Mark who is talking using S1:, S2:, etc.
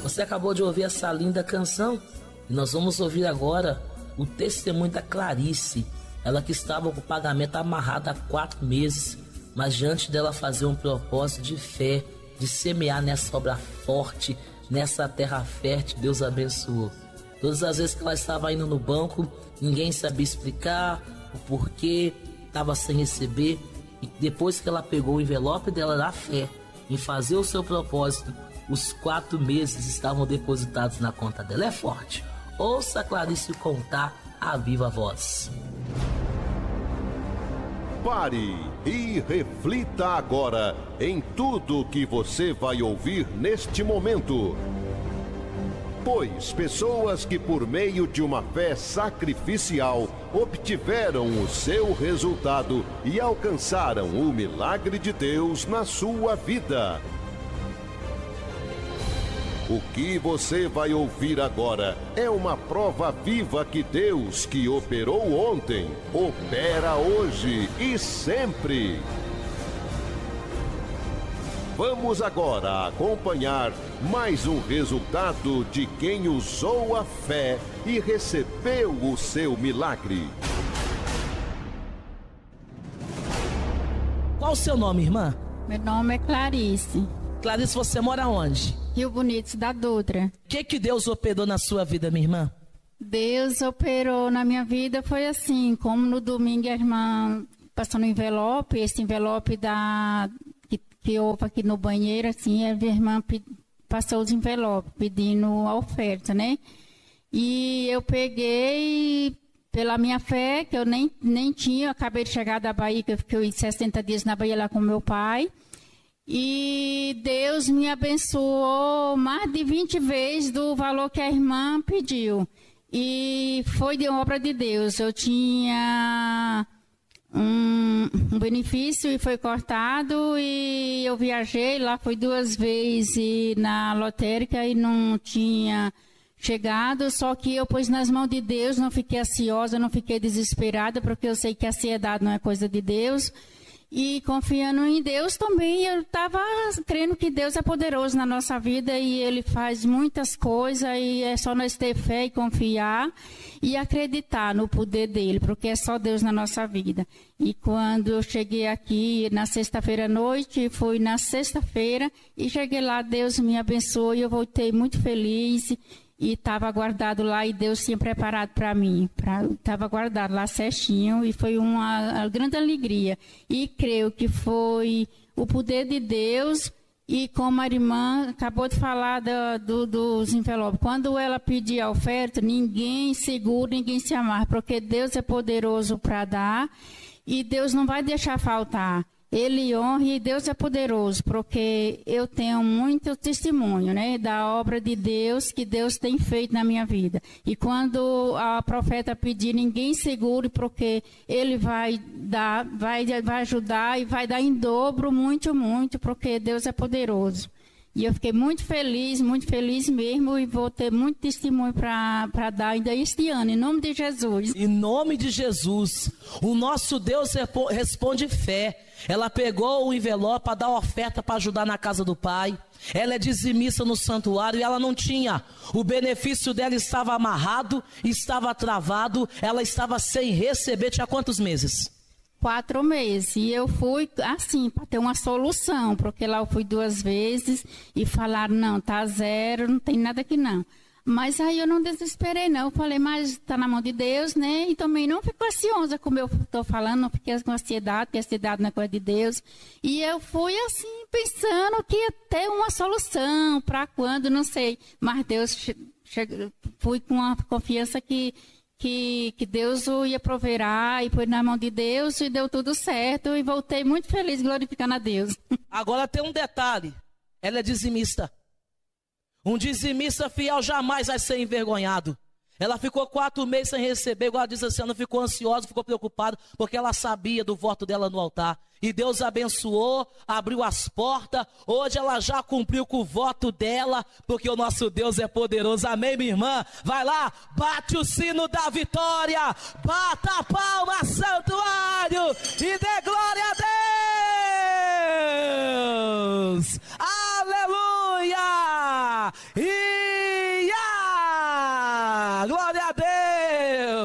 S1: Você acabou de ouvir essa linda canção e nós vamos ouvir agora o testemunho da Clarice. Ela que estava com o pagamento amarrado há 4 meses, mas diante dela fazer um propósito de fé, de semear nessa obra forte, nessa terra fértil, Deus abençoou. Todas as vezes que ela estava indo no banco, ninguém sabia explicar o porquê, estava sem receber. E depois que ela pegou o envelope dela da fé em fazer o seu propósito, os 4 meses estavam depositados na conta dela. É forte. Ouça a Clarice contar a viva voz.
S2: Pare e reflita agora em tudo que você vai ouvir neste momento. Pois pessoas que por meio de uma fé sacrificial obtiveram o seu resultado e alcançaram o milagre de Deus na sua vida. O que você vai ouvir agora é uma prova viva que Deus, que operou ontem, opera hoje e sempre. Vamos agora acompanhar mais um resultado de quem usou a fé e recebeu o seu milagre.
S1: Qual o seu nome, irmã?
S3: Meu nome é Clarice.
S1: Clarice, você mora onde?
S3: Rio Bonito, da Dutra.
S1: O que Deus operou na sua vida, minha irmã?
S3: Deus operou na minha vida, foi assim, como no domingo a irmã passou no envelope, esse envelope que houve aqui no banheiro, assim, a irmã passou os envelopes pedindo a oferta, né? E eu peguei, pela minha fé, que eu nem tinha, eu acabei de chegar da Bahia, que eu fiquei 60 dias na Bahia lá com meu pai. E Deus me abençoou mais de 20 vezes do valor que a irmã pediu. E foi de obra de Deus. Eu tinha um benefício e foi cortado, e eu viajei, lá fui 2 vezes na lotérica e não tinha chegado, só que eu pus nas mãos de Deus, não fiquei ansiosa, não fiquei desesperada, porque eu sei que a ansiedade não é coisa de Deus. E confiando em Deus também, eu estava crendo que Deus é poderoso na nossa vida e Ele faz muitas coisas, e é só nós ter fé e confiar e acreditar no poder dEle, porque é só Deus na nossa vida. E quando eu cheguei aqui na sexta-feira à noite, fui na sexta-feira e cheguei lá, Deus me abençoou e eu voltei muito feliz. E estava guardado lá, e Deus tinha preparado para mim. Estava guardado lá certinho, e foi uma grande alegria. E creio que foi o poder de Deus, e como a irmã acabou de falar dos envelopes, quando ela pedir a oferta, ninguém segura, ninguém se amarra, porque Deus é poderoso para dar, e Deus não vai deixar faltar. Ele honra, e Deus é poderoso, porque eu tenho muito testemunho, né, da obra de Deus que Deus tem feito na minha vida. E quando a profeta pedir, ninguém segure, porque Ele vai dar, vai ajudar e vai dar em dobro, muito, muito, porque Deus é poderoso. E eu fiquei muito feliz mesmo, e vou ter muito testemunho para dar ainda este ano, em nome de Jesus.
S1: Em nome de Jesus, o nosso Deus responde fé. Ela pegou o envelope para dar oferta para ajudar na casa do Pai. Ela é dizimista no santuário e ela não tinha. O benefício dela estava amarrado, estava travado, ela estava sem receber. Tinha quantos meses?
S3: 4 meses, e eu fui assim, para ter uma solução, porque lá eu fui 2 vezes e falaram, não, tá zero, não tem nada aqui não. Mas aí eu não desesperei não, eu falei, mas tá na mão de Deus, né, e também não fico ansiosa como eu tô falando, não fiquei com ansiedade, porque a ansiedade não é coisa de Deus. E eu fui assim, pensando que ia ter uma solução, para quando, não sei, mas Deus, fui com uma confiança que Deus ia proverá, e foi na mão de Deus e deu tudo certo, e voltei muito feliz, glorificando a Deus.
S1: Agora tem um detalhe, ela é dizimista. Um dizimista fiel jamais vai ser envergonhado. Ela ficou 4 meses sem receber, igual ela diz assim, ela não ficou ansiosa, ficou preocupada, porque ela sabia do voto dela no altar. E Deus abençoou, abriu as portas, hoje ela já cumpriu com o voto dela, porque o nosso Deus é poderoso. Amém, minha irmã? Vai lá, bate o sino da vitória, bata a palma, santuário, e dê glória a Deus! Aleluia! E